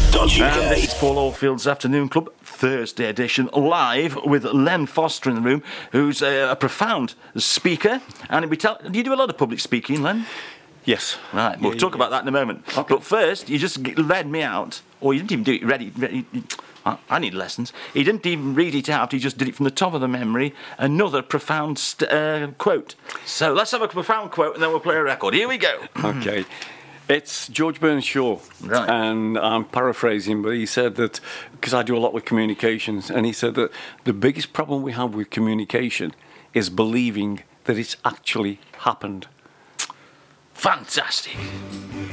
And it's Paul Oldfield's Afternoon Club Thursday edition, live with Len Foster in the room, who's a profound speaker. And do you do a lot of public speaking, Len? Yes. Right, we'll talk about that in a moment. Okay. But first, you just led me out, or you didn't even do it ready. I need lessons. He didn't even read it out, he just did it from the top of the memory. Another profound quote. So let's have a profound quote and then we'll play a record. Here we go. Okay. It's George Bernard Shaw, right. And I'm paraphrasing, but he said that, because I do a lot with communications, and he said that the biggest problem we have with communication is believing that it's actually happened. Fantastic.